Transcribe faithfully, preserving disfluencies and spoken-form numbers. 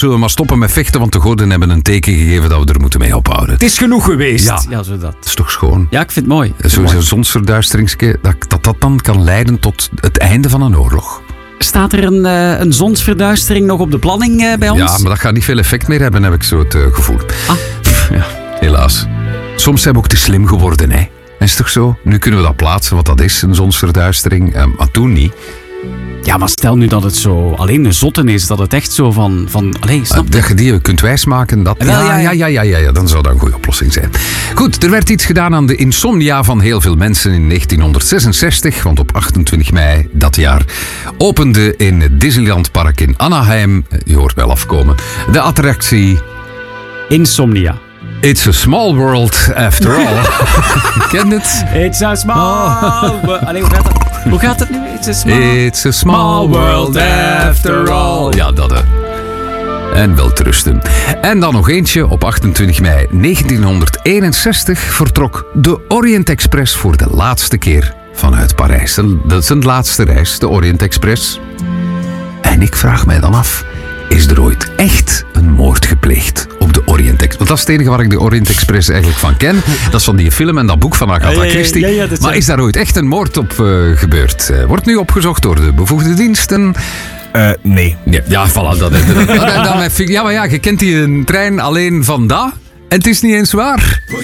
Zullen we maar stoppen met vechten, want de goden hebben een teken gegeven dat we er moeten mee ophouden. Het is genoeg geweest. Ja, ja zo dat. Dat is toch schoon? Ja, ik vind het mooi. Zo'n zonsverduisteringske, dat, dat dat dan kan leiden tot het einde van een oorlog. Staat er een, uh, een zonsverduistering nog op de planning uh, bij ons? Ja, maar dat gaat niet veel effect meer hebben, heb ik zo het uh, gevoel. Ah. Ja, helaas. Soms zijn we ook te slim geworden, hè. Is toch zo? Nu kunnen we dat plaatsen, wat dat is, een zonsverduistering. Uh, maar toen niet. Ja, maar stel nu dat het zo alleen een zotten is, dat het echt zo van... van allez, snap je? Dat je die kunt wijsmaken, dat... Wel, ja, ja. Ja, ja, ja, ja, dan zou dat een goede oplossing zijn. Goed, er werd iets gedaan aan de insomnia van heel veel mensen in negentienhonderdzesenzestig, want op achtentwintig mei dat jaar opende in het Disneyland Park in Anaheim, je hoort wel afkomen, de attractie... Insomnia. It's a small world after all. Ken het? It's a small world... Allee, hoe gaat het? Hoe gaat het nu? It's a small... It's a small world after all. Ja, dat hè. En wel te rusten. En dan nog eentje. Op achtentwintig mei negentienhonderdeenenzestig vertrok de Orient Express voor de laatste keer vanuit Parijs. Dat is een laatste reis, de Orient Express. En ik vraag mij dan af, is er ooit echt een moord gepleegd op de Orient Express? Want dat is het enige waar ik de Orient Express eigenlijk van ken. Dat is van die film en dat boek van Agatha Ja, ja, ja, Christie. ja, ja, dat maar is- is daar ooit echt een moord op uh, gebeurd? Uh, wordt nu opgezocht door de bevoegde diensten. Uh, nee. Ja, ja, voilà. Dat, dat, dat, dat, dat, ja, maar ja, je kent die een trein alleen van dat. En het is niet eens waar.